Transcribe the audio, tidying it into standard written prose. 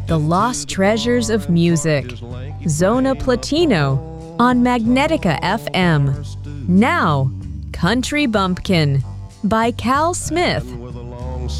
The Lost Treasures of Music, Zona Platino on Magnetica FM. Now, Country Bumpkin by Cal Smith.